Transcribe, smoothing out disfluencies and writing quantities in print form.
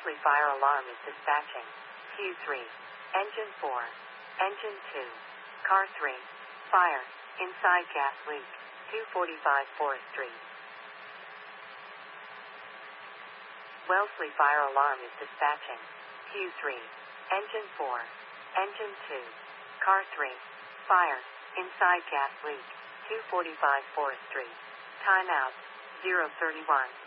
Wellesley fire alarm is dispatching. Q3. Engine 4. Engine 2. Car 3. Fire. Inside gas leak. 245 Forest Street. Wellesley fire alarm is dispatching. Q3. Engine 4. Engine 2. Car 3. Fire. Inside gas leak. 245 Forest Street. Timeout. 031.